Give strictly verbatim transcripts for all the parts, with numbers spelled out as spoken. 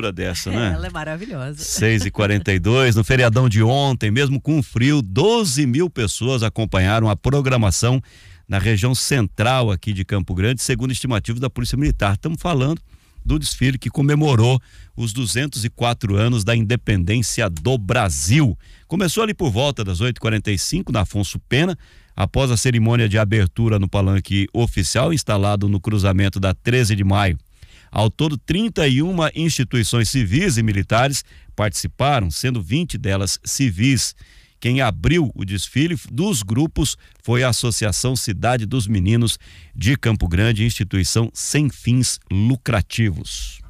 abertura dessa, né? Ela é maravilhosa. seis e quarenta e dois, no feriadão de ontem, mesmo com frio, doze mil pessoas acompanharam a programação na região central aqui de Campo Grande, segundo estimativas da Polícia Militar. Estamos falando do desfile que comemorou os duzentos e quatro anos da independência do Brasil. Começou ali por volta das oito e quarenta e cinco, na Afonso Pena, após a cerimônia de abertura no palanque oficial instalado no cruzamento da treze de maio. Ao todo, trinta e uma instituições civis e militares participaram, sendo vinte delas civis. Quem abriu o desfile dos grupos foi a Associação Cidade dos Meninos de Campo Grande, instituição sem fins lucrativos.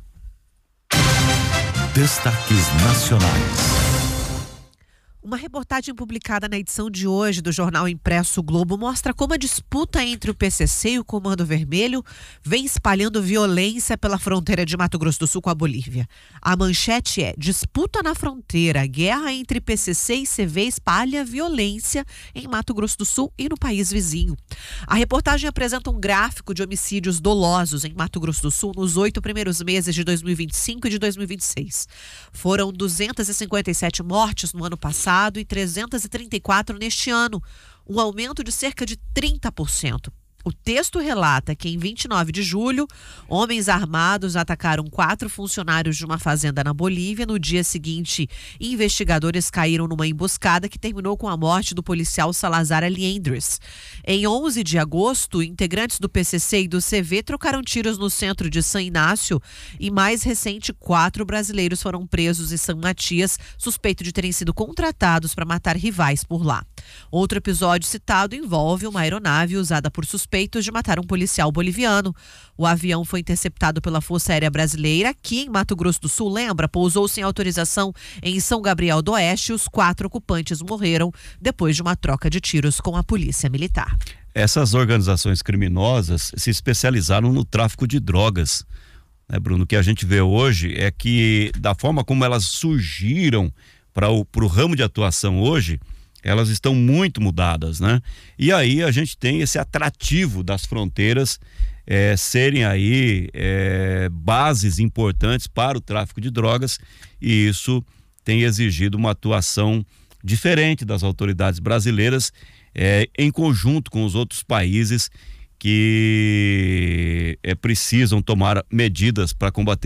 Destaques nacionais. Uma reportagem publicada na edição de hoje do jornal impresso Globo mostra como a disputa entre o P C C e o Comando Vermelho vem espalhando violência pela fronteira de Mato Grosso do Sul com a Bolívia. A manchete é: disputa na fronteira, guerra entre P C C e C V espalha violência em Mato Grosso do Sul e no país vizinho. A reportagem apresenta um gráfico de homicídios dolosos em Mato Grosso do Sul nos oito primeiros meses de dois mil e vinte e cinco e de dois mil e vinte e seis. Foram duzentas e cinquenta e sete mortes no ano passado e trezentas e trinta e quatro neste ano, um aumento de cerca de trinta por cento. O texto relata que em vinte e nove de julho, homens armados atacaram quatro funcionários de uma fazenda na Bolívia. No dia seguinte, investigadores caíram numa emboscada que terminou com a morte do policial Salazar Aliendres. Em onze de agosto, integrantes do P C C e do C V trocaram tiros no centro de São Inácio e, mais recente, quatro brasileiros foram presos em São Matias, suspeitos de terem sido contratados para matar rivais por lá. Outro episódio citado envolve uma aeronave usada por suspeitos de matar um policial boliviano. O avião foi interceptado pela Força Aérea Brasileira aqui em Mato Grosso do Sul. Lembra? Pousou sem autorização em São Gabriel do Oeste. Os quatro ocupantes morreram depois de uma troca de tiros com a Polícia Militar. Essas organizações criminosas se especializaram no tráfico de drogas, né, Bruno? O que a gente vê hoje é que, da forma como elas surgiram para o pro ramo de atuação hoje, elas estão muito mudadas, né? E aí a gente tem esse atrativo das fronteiras é, serem aí é, bases importantes para o tráfico de drogas, e isso tem exigido uma atuação diferente das autoridades brasileiras é, em conjunto com os outros países que é, precisam tomar medidas para combater